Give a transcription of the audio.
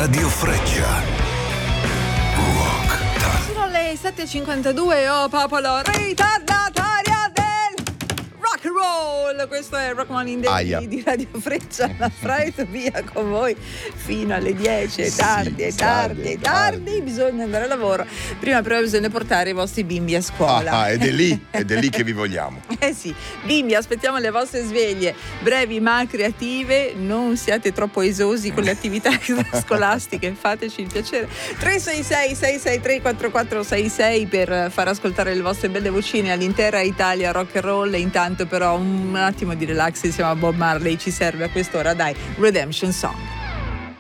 Radio Freccia. Rock Time. Sono le 7.52, oh popolo ritardataria del rock and roll. Questo è Rock Morning Day di Radio Freccia. La Friday via con voi fino alle 10. È tardi. Bisogna andare a lavoro. Prima però bisogna portare i vostri bimbi a scuola. Ed è lì che vi vogliamo. Sì, bimbi, aspettiamo le vostre sveglie brevi ma creative. Non siate troppo esosi con le attività scolastiche, fateci il piacere. 366 663 4466 per far ascoltare le vostre belle vocine all'intera Italia rock and roll. E intanto però un attimo di relax insieme a Bob Marley ci serve a quest'ora, dai. Redemption Song.